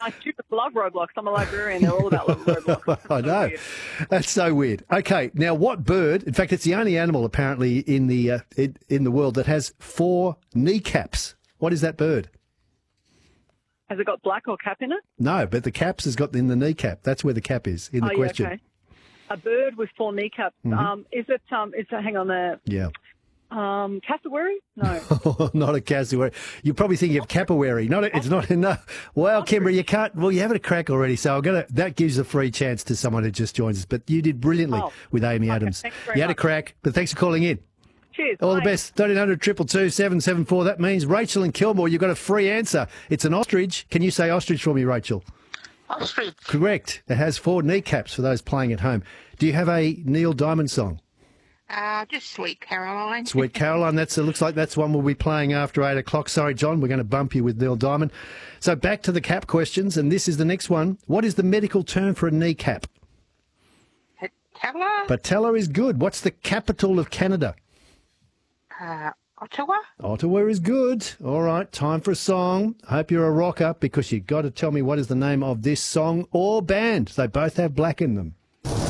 My students love Roblox. I'm a librarian. They're all about Roblox. I know. That's so weird. Okay, now what bird? In fact, it's the only animal apparently in the world that has 4 kneecaps. What is that bird? Has it got black or cap in it? No, but the caps has got in the kneecap. That's where the cap is in the question. Yeah, okay. A bird with 4 kneecaps. Mm-hmm. Is it? Hang on there. Yeah. Cassowary? No. Not a cassowary. You're probably thinking of cappowary. It's not. No. Well, Kimber, you can't. Well, you have a crack already, so that gives a free chance to someone who just joins us. But you did brilliantly with Amy Adams. You had a crack, but thanks for calling in. Cheers. All the best. 1300 222 774. That means Rachel and Kilmore, you've got a free answer. It's an ostrich. Can you say ostrich for me, Rachel? Ostrich. Correct. It has 4 kneecaps for those playing at home. Do you have a Neil Diamond song? Just Sweet Caroline. Sweet Caroline. It looks like that's one we'll be playing after 8 o'clock. Sorry, John, we're going to bump you with Neil Diamond. So back to the cap questions, and this is the next one. What is the medical term for a kneecap? Patella. Patella is good. What's the capital of Canada? Ottawa. Ottawa is good. All right, time for a song. I hope you're a rocker because you've got to tell me what is the name of this song or band. They both have black in them.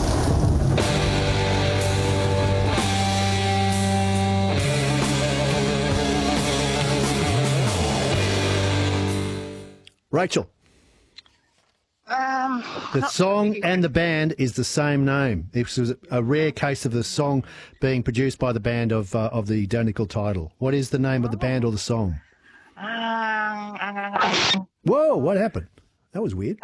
Rachel. The song and the band is the same name. This was a rare case of the song being produced by the band of the identical title. What is the name of the band or the song? Whoa, what happened? That was weird.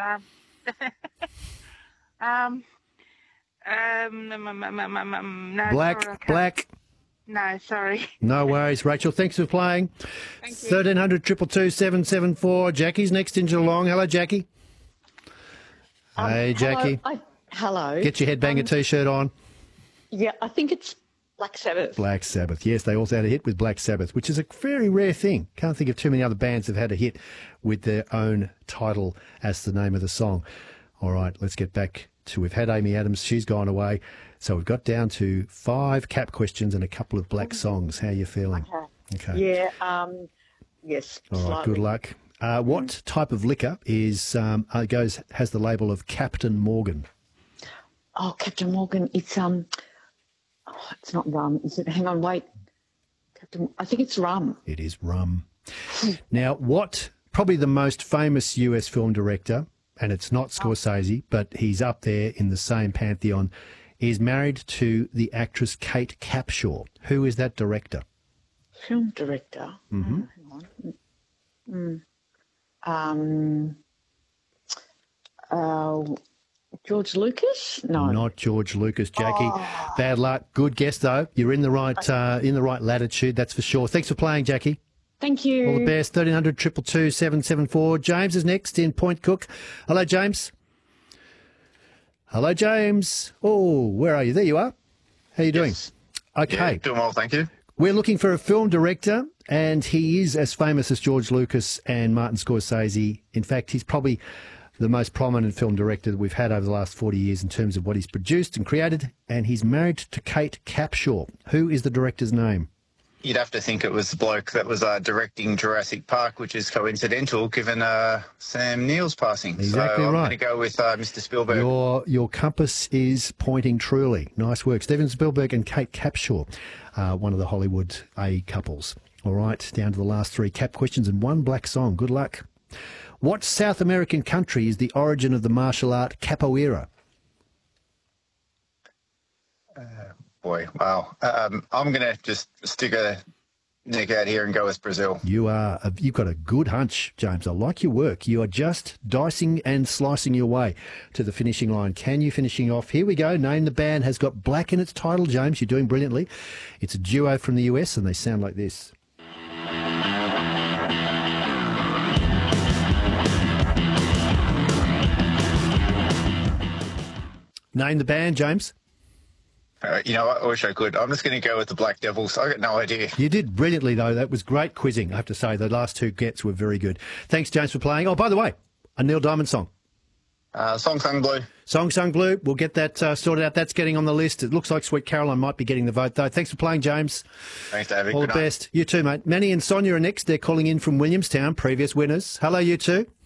No, Black. No, sorry. No worries, Rachel. Thanks for playing. Thank you. 1300 222 774. Jackie's next in Geelong. Hello, Jackie. Hey, Jackie. Hello. Get your Headbanger T-shirt on. Yeah, I think it's Black Sabbath. Black Sabbath. Yes, they also had a hit with Black Sabbath, which is a very rare thing. Can't think of too many other bands that have had a hit with their own title as the name of the song. All right, let's get back to, we've had Amy Adams. She's gone away. So we've got down to 5 cap questions and a couple of black songs. How are you feeling? Okay. Yeah, yes. All right, slightly. good luck. What type of liquor has the label of Captain Morgan? Oh, Captain Morgan, it's not rum, is it? Hang on, wait. I think it's rum. It is rum. Now, probably the most famous US film director, and it's not Scorsese, but he's up there in the same pantheon, is married to the actress Kate Capshaw. Who is that director? Film director? Mm-hmm. Hang on. George Lucas? No. Not George Lucas, Jackie. Bad luck. Good guess, though. You're in the right latitude, that's for sure. Thanks for playing, Jackie. Thank you. All the best. 1300 222 774. James is next in Point Cook. Hello, James. Hello, James. Oh, where are you? There you are. How are you doing? Yes. Okay. Yeah, doing well, thank you. We're looking for a film director, and he is as famous as George Lucas and Martin Scorsese. In fact, he's probably the most prominent film director that we've had over the last 40 years in terms of what he's produced and created, and he's married to Kate Capshaw. Who is the director's name? You'd have to think it was the bloke that was directing Jurassic Park, which is coincidental given Sam Neill's passing. Exactly so I'm right. going to go with Mr. Spielberg. Your compass is pointing truly. Nice work. Steven Spielberg and Kate Capshaw, one of the Hollywood A couples. All right, down to the last 3 cap questions and 1 black song. Good luck. What South American country is the origin of the martial art capoeira? Boy, wow. I'm going to just stick a neck out here and go with Brazil. You've got a good hunch, James. I like your work. You are just dicing and slicing your way to the finishing line. Can you finishing off? Here we go. Name the band has got black in its title, James. You're doing brilliantly. It's a duo from the US, and they sound like this. Name the band, James. You know what? I wish I could. I'm just going to go with the Black Devils. I got no idea. You did brilliantly, though. That was great quizzing, I have to say. The last 2 gets were very good. Thanks, James, for playing. Oh, by the way, a Neil Diamond song. Song Sung Blue. Song Sung Blue. We'll get that sorted out. That's getting on the list. It looks like Sweet Caroline might be getting the vote, though. Thanks for playing, James. Thanks, David. All the best. You too, mate. Manny and Sonia are next. They're calling in from Williamstown, previous winners. Hello, you two.